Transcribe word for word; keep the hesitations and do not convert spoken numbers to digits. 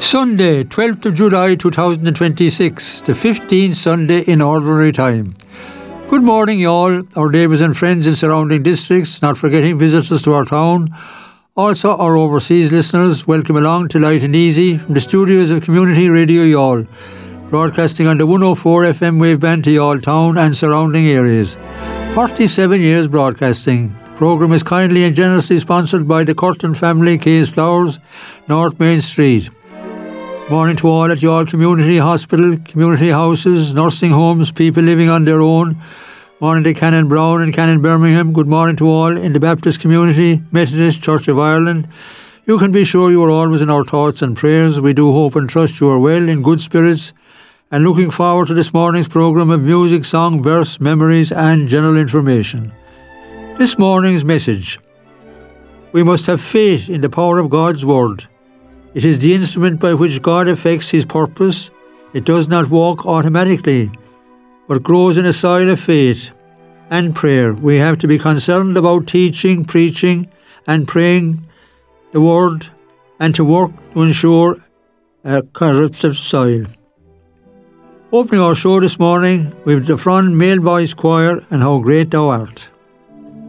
Sunday, twelfth of July two thousand twenty-six, the fifteenth Sunday in Ordinary Time. Good morning, y'all, our neighbours and friends in surrounding districts, not forgetting visitors to our town. Also, our overseas listeners, welcome along to Light and Easy from the studios of Community Radio Youghal, broadcasting on the one oh four F M waveband to Youghal town and surrounding areas. forty-seven years broadcasting. The programme is kindly and generously sponsored by the Curtin family, Case Flowers, North Main Street. Morning to all at Youghal Community Hospital, community houses, nursing homes, people living on their own. Morning to Canon Brown and Canon Birmingham. Good morning to all in the Baptist community, Methodist Church of Ireland. You can be sure you are always in our thoughts and prayers. We do hope and trust you are well, in good spirits, and looking forward to this morning's programme of music, song, verse, memories and general information. This morning's message: we must have faith in the power of God's Word. It is the instrument by which God effects His purpose. It does not walk automatically, but grows in a soil of faith and prayer. We have to be concerned about teaching, preaching and praying the Word, and to work to ensure a corruptive soil. Opening our show this morning with the Fron Male Voice Choir and How Great Thou Art.